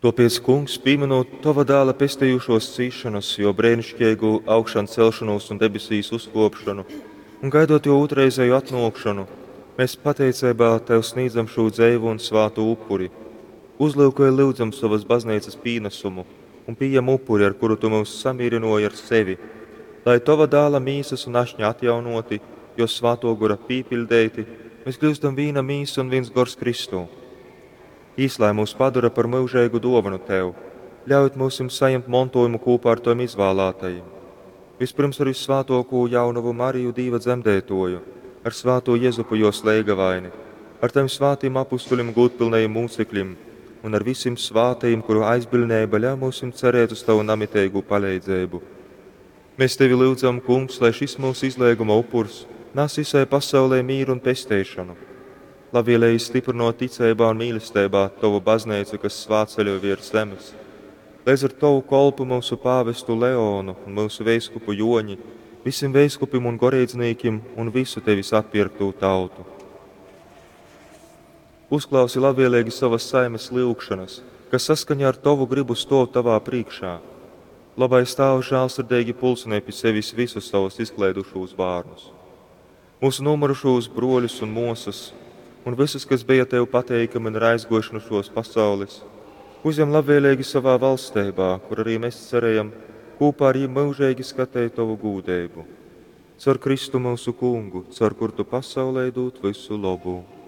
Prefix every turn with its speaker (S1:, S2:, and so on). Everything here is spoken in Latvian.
S1: Tāpēc, kungs, pieminot tava dēla pestējušos cīšanas, jo brēnišķīgu augšanu celšanos un debesīs uzkopšanu, un gaidot jau otrreizēju atnākšanu, mēs pateicībā tev sniedzam šo dzēvu un svātu upuri. Uzlūkoja lūdzam savas baznīcas pienesumu un pieejam upuri, ar kuru tu mūs samierinoji ar sevi, lai tava dēla mīsas un ašņa atjaunoti, jo svāto gura pīpildēti, mēs kļūstam vīna mīsa un viens gors Kristū. Īslai mūs padara par mūžēgu dovanu tev, ļaut mums saņemt mantojumu kopā ar tiem izvēlētajiem. Vispirms ar visvātoko jaunavu Mariju Dīva dzemdētoju, ar svāto Jezupu jo slēgavaini, ar tiem svātiem apustulim gūtpilnējiem mūcekļiem un ar visiem svātajiem, kuru aizbildnība ļauj mums cerēt uz tavu namitēgu palīdzību. Mēs tevi lūdzam, kungs, lai šis mūsu izlieguma upurs nes visai pasaulē mīru un pestēšanu. Labvēlēji stiprinot ticībā un mīlestībā tavu baznīcu, kas svāceļo virs zemes. Līdz ar tavu kolpu mūsu pāvestu Leonu un mūsu veiskupu Joņi, visiem veiskupim un gorīdzniekiem un visu tevis atpirktu tautu. Uzklausi labvēlīgi savas saimes lūgšanas, kas saskaņā ar tavu gribu stov tavā priekšā. Labais Tēvs žēlsirdīgi pulcinē pie sevis visus savus izklaidušos bērnus. Mūsu nomarušos broļus un mūsas, un visus, kas bija tev pateikami un aizgojuši no šos pasaules, uzņem labvēlīgi savā valstībā, kur arī mēs cerējam kopā ar viņiem mūžīgi skatīt tavu gūdību. Caur Kristu mūsu kungu, caur kur tu pasaulē dot visu labu.